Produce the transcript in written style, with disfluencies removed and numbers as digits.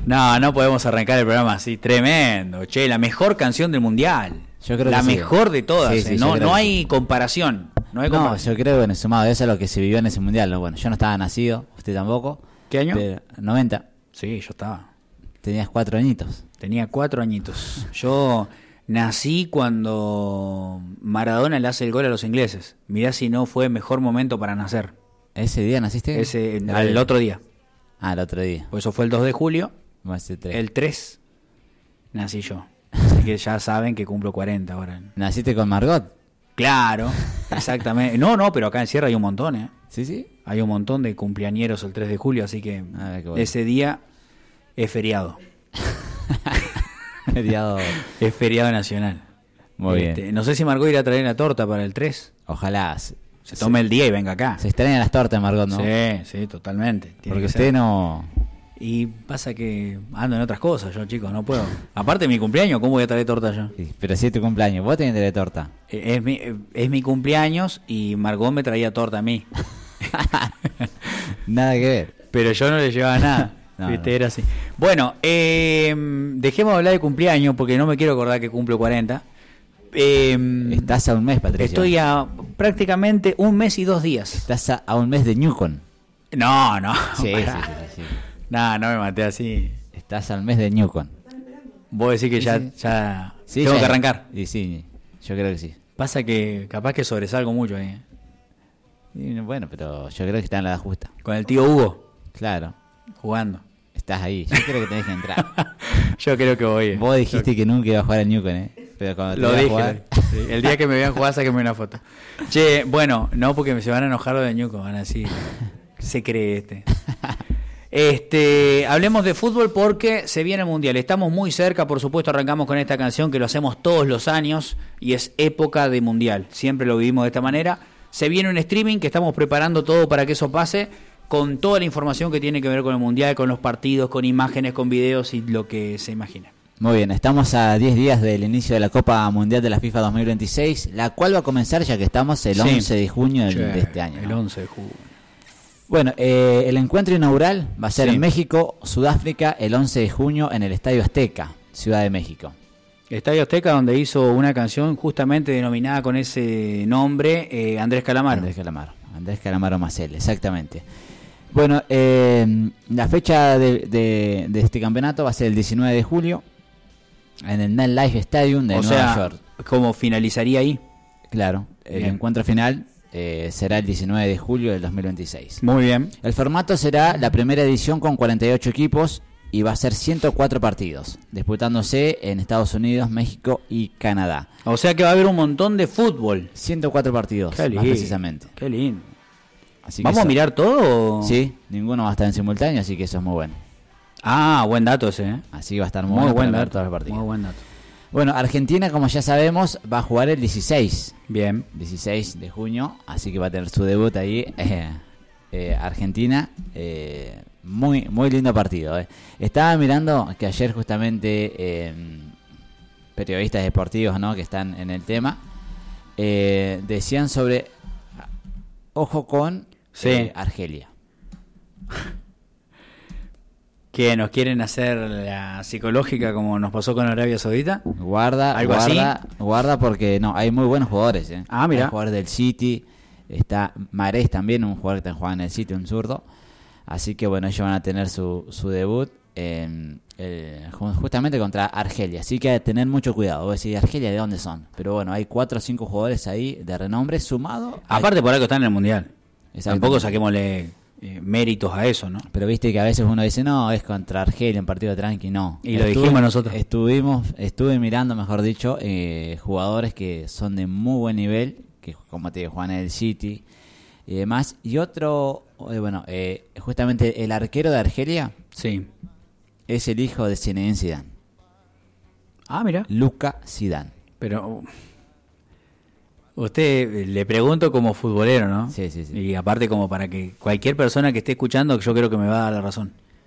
No, no podemos arrancar el programa así. Tremendo. Che, la mejor canción del mundial. Yo creo la que mejor de todas. Sí, No hay comparación. No hay comparación. Yo creo que bueno, sumado a eso a lo que se vivió en ese mundial. ¿No? Bueno, yo no estaba nacido, usted tampoco. ¿Qué año? Pero, 90. Sí, yo estaba. Tenías 4 añitos. Tenía 4 añitos. Yo nací cuando Maradona le hace el gol a los ingleses. Mirá si no fue mejor momento para nacer. ¿Ese día naciste? Al otro día. Ah, el otro día. Pues eso fue el 2 de julio. El 3 nací yo. Así que ya saben que cumplo 40 ahora. ¿Naciste con Margot? Claro, exactamente. No, pero acá en Sierra hay un montón, ¿eh? Sí. Hay un montón de cumpleañeros el 3 de julio, así que ese día es feriado. Es feriado nacional. Muy bien. No sé si Margot irá a traer la torta para el 3. Ojalá. Se tome el día y venga acá. Se extrañan las tortas, Margot, ¿no? Sí, totalmente. Porque usted no... Y pasa que ando en otras cosas yo, chicos, no puedo. Aparte de mi cumpleaños, ¿cómo voy a traer torta yo? Sí, pero si es tu cumpleaños, vos tenés que traer torta. Es mi cumpleaños y Margot me traía torta a mí. Nada que ver. Pero yo no le llevaba nada. ¿Viste? Era así. Bueno, dejemos de hablar de cumpleaños porque no me quiero acordar que cumplo 40. Estás a un mes, Patricia. Estoy a prácticamente 1 mes y 2 días. Estás a un mes de Newcon. No. Sí. No me maté así. Estás al mes de Newcon. Vos decís que ya tengo que arrancar. Y sí, yo creo que sí. Pasa que capaz que sobresalgo mucho ahí. Y bueno, pero yo creo que está en la edad justa. Con el tío Hugo. Claro. Jugando. Estás ahí. Yo creo que tenés que entrar. Yo creo que voy. Vos dijiste que nunca iba a jugar a Newcon, ¿eh? Pero cuando lo dije. Jugar... Sí. El día que me vean jugar, sáquenme una foto. Che, bueno, no porque se van a enojar lo de Newcon. Van a decir, ¿qué se cree hablemos de fútbol porque se viene el Mundial. Estamos muy cerca, por supuesto, arrancamos con esta canción que lo hacemos todos los años y es época de Mundial. Siempre lo vivimos de esta manera. Se viene un streaming que estamos preparando todo para que eso pase, con toda la información que tiene que ver con el Mundial, con los partidos, con imágenes, con videos y lo que se imagine. Muy bien, estamos a 10 días del inicio de la Copa Mundial de la FIFA 2026, la cual va a comenzar ya que estamos el 11 de junio de este año. El 11 de junio. Bueno, el encuentro inaugural va a ser en México, Sudáfrica, el 11 de junio en el Estadio Azteca, Ciudad de México. Estadio Azteca, donde hizo una canción justamente denominada con ese nombre, Andrés Calamaro. Andrés Calamaro Macel, exactamente. Bueno, la fecha de este campeonato va a ser el 19 de julio en el MetLife Stadium de Nueva York. ¿Cómo finalizaría ahí? Claro, el encuentro final será el 19 de julio del 2026. Muy bien. El formato será la primera edición con 48 equipos y va a ser 104 partidos, disputándose en Estados Unidos, México y Canadá. O sea que va a haber un montón de fútbol. 104 partidos, más precisamente. Qué lindo. Así ¿Vamos a mirar todo? Sí, ninguno va a estar en simultáneo, así que eso es muy bueno. Ah, buen dato ese, ¿eh? Así va a estar muy bueno buen para dato, ver todos los partidos. Muy buen dato. Bueno, Argentina, como ya sabemos, va a jugar el 16. Bien. 16 de junio, así que va a tener su debut ahí. Argentina, muy lindo partido. Estaba mirando que ayer justamente periodistas deportivos, ¿no?, que están en el tema, decían sobre, ojo con Argelia. ¿Que nos quieren hacer la psicológica como nos pasó con Arabia Saudita? Guarda porque no, hay muy buenos jugadores. Ah, mira. Hay jugadores del City, está Mahrez también, un jugador que está jugando en el City, un zurdo. Así que bueno, ellos van a tener su debut justamente contra Argelia. Así que hay que tener mucho cuidado. Voy a decir, ¿Argelia de dónde son? Pero bueno, hay 4 o 5 jugadores ahí de renombre sumado. Aparte por algo están en el Mundial. Tampoco saquémosle méritos a eso, ¿no? Pero viste que a veces uno dice, no, es contra Argelia, un partido tranqui, no. Y lo dijimos nosotros. Estuve mirando, mejor dicho, jugadores que son de muy buen nivel, que como te digo, juegan en el City y demás. Y otro, justamente el arquero de Argelia es el hijo de Zinedine Zidane. Ah, mira. Luka Zidane. Pero usted, le pregunto como futbolero, ¿no? Sí. Y aparte como para que cualquier persona que esté escuchando, yo creo que me va a dar la razón.